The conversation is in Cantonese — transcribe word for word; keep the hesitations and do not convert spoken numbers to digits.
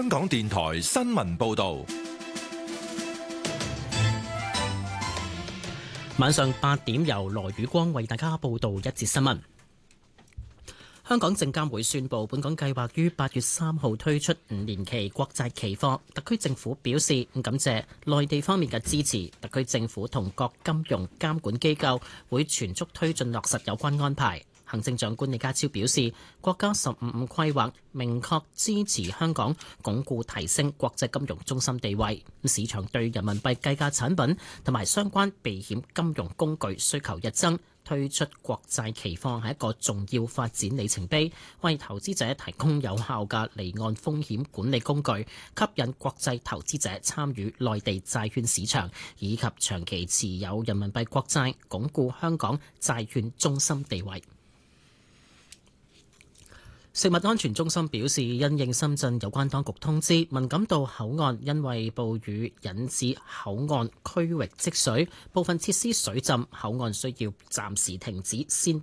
香港電台新聞報道。 晚上八點，由羅宇光為大家報道一節新聞。香港證監會宣布，本港計劃於八月三號推出五年期國債期貨。特區政府表示感謝內地方面嘅支持，特區政府同各金融監管機構會全速推進落實有關安排。行政長官李家超表示，國家十五五規劃明確支持香港鞏固提升國際金融中心地位。市場對人民幣計價產品同埋相關避險金融工具需求日增，推出國債期貨係一個重要發展里程碑，為投資者提供有效嘅離岸風險管理工具，吸引國際投資者參與內地債券市場，以及長期持有人民幣國債，鞏固香港債券中心地位。食物安全中心表示，因應深圳有關當局通知，文錦渡口岸因為暴雨引致口岸區域積水，部分設施水浸，口岸需要暫時停止鮮